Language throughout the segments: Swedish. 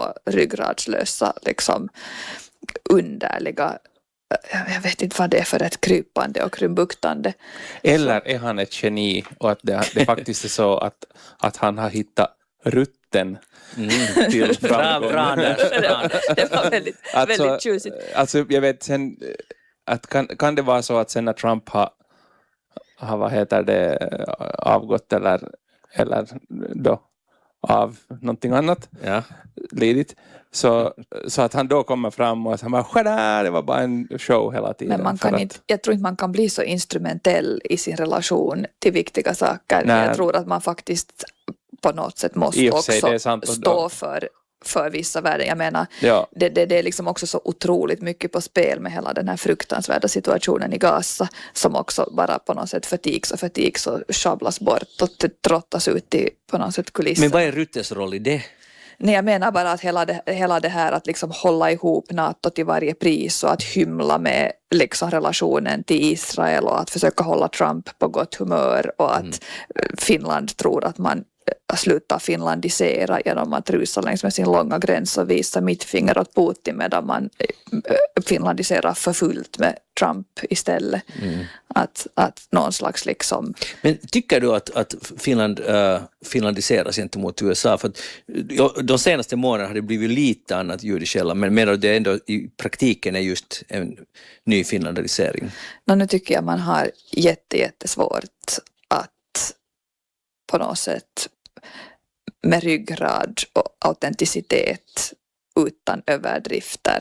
så ryggradslösa liksom underliga, jag vet inte vad det är för ett krypande och krumbuktande. Eller är han ett geni och att det faktiskt är så att han har hittat rutten till framgång. Det var väldigt tjusigt. Alltså jag vet sen att kan det vara så att sen när Trump har vad heter det, avgått eller då av någonting annat lidit, så att han då kommer fram och att han bara, det var bara en show hela tiden. Men jag tror inte man kan bli så instrumentell i sin relation till viktiga saker. Jag tror att man faktiskt på något sätt måste också stå för vissa värden. Jag menar, det är liksom också så otroligt mycket på spel med hela den här fruktansvärda situationen i Gaza, som också bara på något sätt förtigs och schabblas bort och trottas ut i på något sätt kulisser. Men vad är Ruttes roll i det? Nej, jag menar bara att hela det här att liksom hålla ihop NATO till varje pris och att hymla med liksom relationen till Israel och att försöka hålla Trump på gott humör och att Finland tror att man slutar finlandisera genom att rusa längs med sin långa gräns och visa mittfinger åt Putin medan man finlandiserar för fullt med Trump istället. Att någon slags liksom... Men tycker du att Finland finlandiseras gentemot USA? För att de senaste månaderna har det blivit lite annat ljud i skällan, men menar du det ändå i praktiken är just en ny finlandisering? Nu tycker jag man har jättesvårt att på något sätt med ryggrad och autenticitet utan överdrifter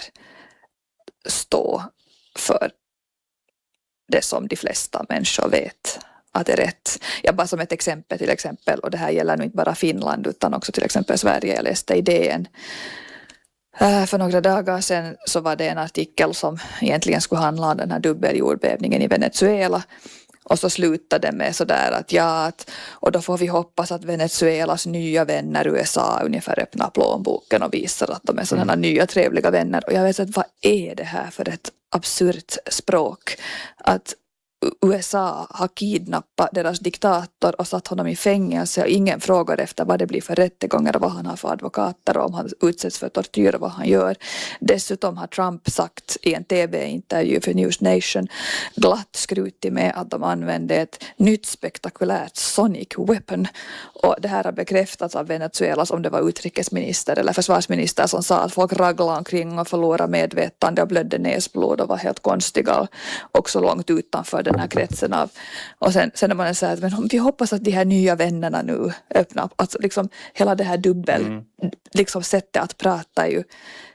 stå för det som de flesta människor vet att det är rätt. Jag bara som ett exempel till exempel, och det här gäller nu inte bara Finland utan också till exempel Sverige. Jag läste i DN för några dagar sedan, så var det en artikel som egentligen skulle handla om den här dubbeljordbävningen i Venezuela. Och så slutade det med sådär och då får vi hoppas att Venezuelas nya vänner USA ungefär öppnar plånboken och visar att de är sådana nya trevliga vänner. Och jag vet att vad är det här för ett absurt språk? Att USA har kidnappat deras diktator och satt honom i fängelse och ingen frågar efter vad det blir för rättegångar och vad han har för advokater och om han utsätts för tortyr och vad han gör. Dessutom har Trump sagt i en tv-intervju för News Nation glatt skrutit med att de använde ett nytt spektakulärt sonic weapon, och det här har bekräftats av Venezuela, som det var utrikesminister eller försvarsminister som sa att folk raglade omkring och förlorade medvetande och blödde näsblod och var helt konstiga och också långt utanför den här kretsen av, och sen är man så här, men vi hoppas att de här nya vännerna nu öppnar, alltså liksom hela det här dubbel liksom sättet att prata är ju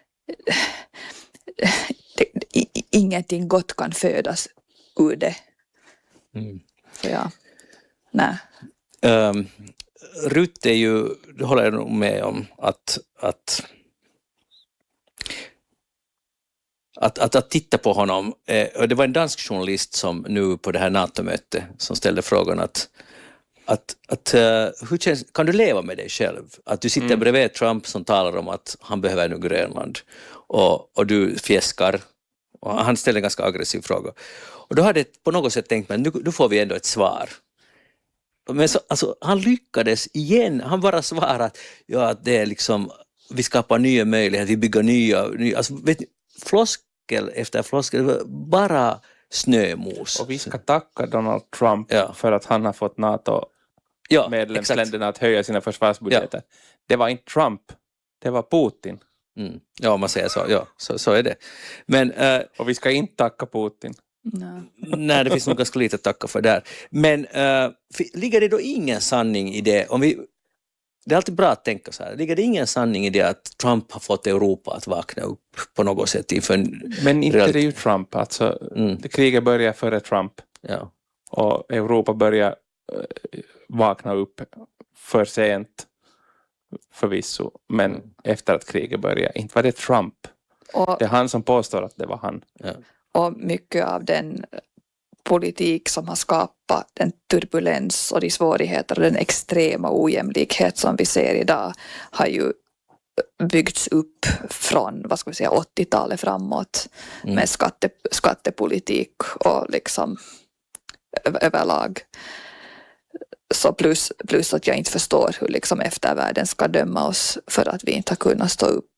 ingenting gott kan födas ur det. Så nej. Rutte är ju, det håller jag nog med om, att titta på honom, och det var en dansk journalist som nu på det här NATO-mötet som ställde frågan att hur känns, kan du leva med dig själv? Att du sitter bredvid Trump som talar om att han behöver nu Grönland och du fjäskar, och han ställde en ganska aggressiv fråga. Och då hade jag på något sätt tänkt, men nu får vi ändå ett svar. Men så, alltså, han lyckades igen, han bara svarade att det är liksom, vi skapar nya möjligheter, vi bygger nya alltså, vet ni, floskel efter floskel, bara snömos. Och vi ska tacka Donald Trump för att han har fått NATO-medlemsländerna att höja sina försvarsbudgeter. Ja. Det var inte Trump, det var Putin. Ja, man säger så. Ja, så är det. Men, och vi ska inte tacka Putin. Nej, det finns nog ganska lite att tacka för där. Men ligger det då ingen sanning i det? Det är alltid bra att tänka så här. Ligger det ingen sanning i det att Trump har fått Europa att vakna upp på något sätt? Men inte det är ju Trump. Alltså, kriget börjar före Trump. Ja. Och Europa börjar vakna upp för sent förvisso. Men efter att kriget börjar. Inte var det Trump. Det är han som påstår att det var han. Ja. Och mycket av den politik som har skapat den turbulens och de svårigheter och den extrema ojämlikhet som vi ser idag har ju byggts upp från 80-talet framåt med skattepolitik och liksom överlag. Så plus att jag inte förstår hur liksom eftervärlden ska döma oss för att vi inte har kunnat stå upp